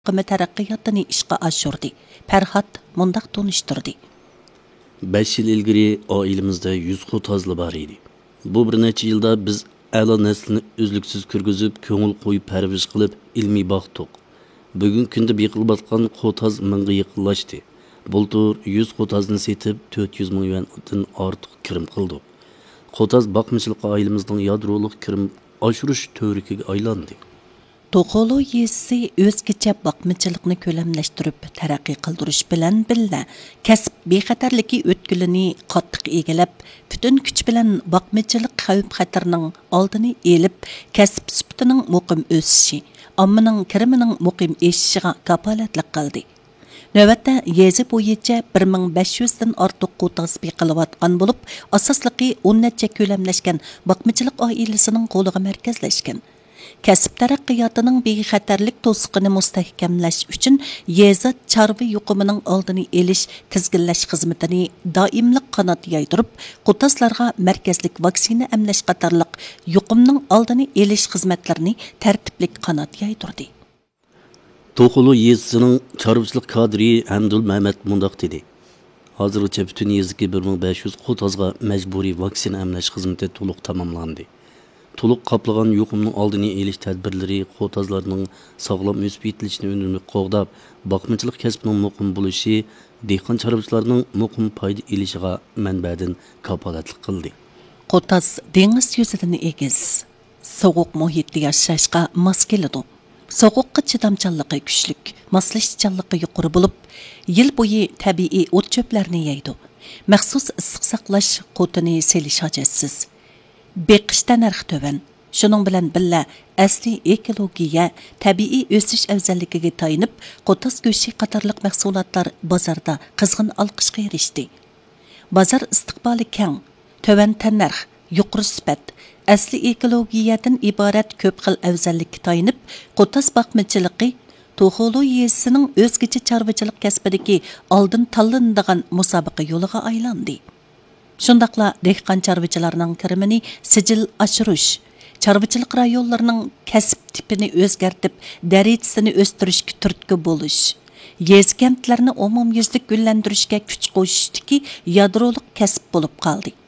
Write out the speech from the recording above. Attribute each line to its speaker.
Speaker 1: qimi taraqqiyotini ishga oshirdi. Farhod mundaq tunishtirdi.
Speaker 2: 5 yil ilgari oilamizda 100 xotazli bor edi. Bu bir necha yilda biz a'lo naslni uzluksiz kirgizib, ko'ngil qo'yib parvish qilib, ilmiy boqdik. Bugun kunda yiqilib xotaz mingga yaqinlashdi. Bultur 100 xotazni setib 400 ming yuandan ortiq kirim qildik. Xotaz boqmishlik oilamizning yadroliq kirim oshirish to'rikiga aylandi.
Speaker 1: To'qolu yesi o'zgacha boqmachilikni ko'lamlashtirib taraqqiy qildirish bilan billa kasb bexatarligi o'tkilini qattiq egallab, butun kuch bilan boqmachilik xavf-xatarning oldini elib, kasb sifatining muqim o'sishi, ommaning kirimining muqim eshishiga kafolatlik qildi. Növbətdə yezi bo'yicha 1500 dan ortiq xotaz beqilayotgan bo'lib, asosliqi 10 necha ko'lamlashgan boqmachilik oilasining qo'liga markazlashgan. Kasb taraqqiyotining bexatarlik to'siqini mustahkamlash uchun yezi chorva yuqumining oldini elish, tizginlash xizmatini doimlik qanot yaydirib, xotazlarga markazlik vaksina emlash qatorliq yuqumning oldini elish xizmatlarini tartiblik qanot yaydirdi.
Speaker 2: To'qulu yezisining chorvachilik kadri Hamdul Mehmet mundaq dedi. Hozirgacha butun yezdagi 1500 xotazga majburiy vaksina emlash xizmati to'liq tamomlandi. To'liq qoplagan yuqumning oldini olish tadbirlari xotazlarning sog'lom o'sib yetilishini unumli qo'g'dab, boqmachilik kasbining muqim bo'lishi, dehqon chorvachilarning muqim foyda olishiga manbadan kafolatlik qildi.
Speaker 1: Xotaz dengiz yuzidan egiz, sovuq muhitda yashashga mos keladi. Soğuqqa chidamchanligi kuchlik, moslashchanligi yuqori bo'lib, yil bo'yi tabiiy o't cho'plarni yeydi. Maxsus issiq saqlash qotini selish hojatsiz. Beqishda narx to'van. Shuning bilan billa asli ekologiya, tabiiy o'sish afzalligiga tayinib, xotaz go'shi qatorliq mahsulotlar bozorda qizg'in olqishga erishdi. Bozor istiqboli keng, to'van tannarx, yuqori sifat, asli ekologiyadan iborat ko'p xil afzallikka tayinib, xotaz boqmachilig'i To'qolu yezisining o'zgacha chorvachilik kasbidagi oldin tanlanadigan musobaqa yo'liga aylandi. Shundaqla dehqon chorvachilarning kirimini sijil oshirish, chorvachilik rayonlarining kasb tipini o'zgartib, darajasini o'stirishga turtki bo'lish, yez kentlarni umumyuzlik gullantirishga kuch qo'shishdiki yadroliq kasb bo'lib qoldi.